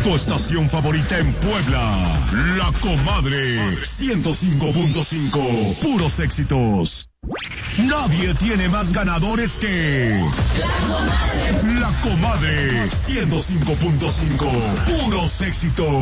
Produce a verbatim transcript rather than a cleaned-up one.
Tu estación favorita en Puebla, La Comadre, ciento cinco punto cinco, puros éxitos. Nadie tiene más ganadores que La Comadre. La Comadre, ciento cinco punto cinco, puros éxitos.